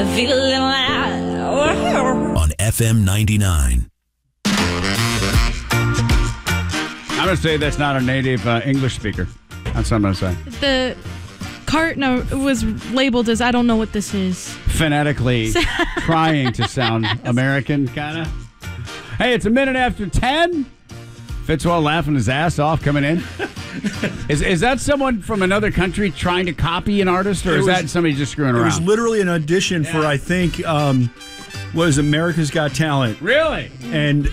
On FM 99. I'm going to say that's not a native English speaker. That's what I'm going to say. The cart was labeled as, I don't know what this is. Phonetically trying to sound American, kind of. Hey, it's 10:01. Fitzwell laughing his ass off coming in. Is that someone from another country trying to copy an artist, or is that somebody just screwing around? It was literally an audition for, I think, was America's Got Talent. Really? And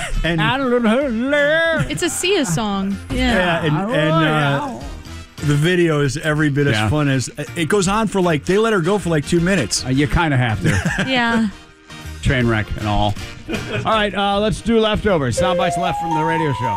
It's a Sia song. and the video is every bit as fun as it goes on for they let her go for 2 minutes. You kind of have to. Yeah. Train wreck and all. All right, let's do leftovers. Soundbites left from the radio show.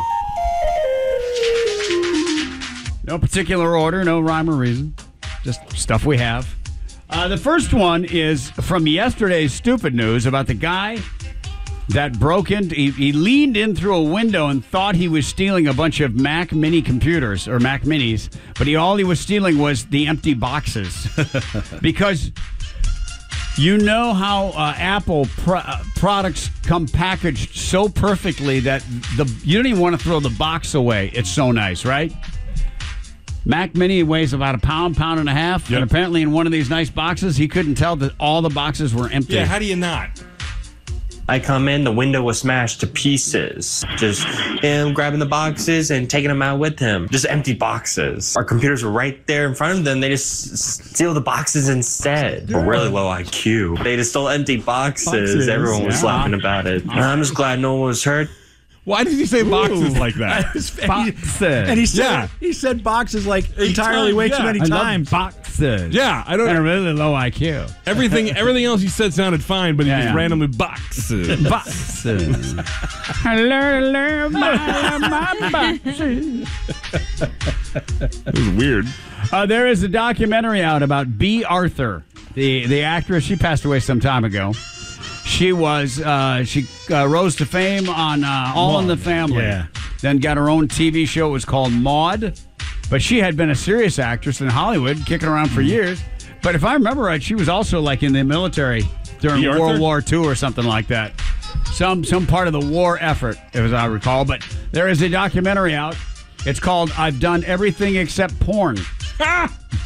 No particular order, no rhyme or reason. Just stuff we have. The first one is from yesterday's stupid news about the guy that broke into... He leaned in through a window and thought he was stealing a bunch of Mac Mini computers, or Mac Minis, but all he was stealing was the empty boxes. Because... You know how Apple products come packaged so perfectly that you don't even want to throw the box away. It's so nice, right? Mac Mini weighs about a pound and a half, and apparently in one of these nice boxes, he couldn't tell that all the boxes were empty. Yeah, how do you not? I come in, the window was smashed to pieces. Just him grabbing the boxes and taking them out with him. Just empty boxes. Our computers were right there in front of them. They just steal the boxes instead. We're really low IQ. They just stole empty boxes. Everyone was laughing about it. I'm just glad no one was hurt. Why did he say boxes like that? Boxes. And he said boxes entirely way too many times. Boxes. Yeah, I don't. And a really low IQ. Everything else he said sounded fine, but he just randomly boxes. Boxes. I love my boxes. It was weird. There is a documentary out about Bea Arthur, the actress. She passed away some time ago. She was she rose to fame on All in the Family. Yeah. Then got her own TV show. It was called Maude. But she had been a serious actress in Hollywood, kicking around for years. But if I remember right, she was also in the military during World War II or something like that. Some part of the war effort, as I recall. But there is a documentary out. It's called I've Done Everything Except Porn.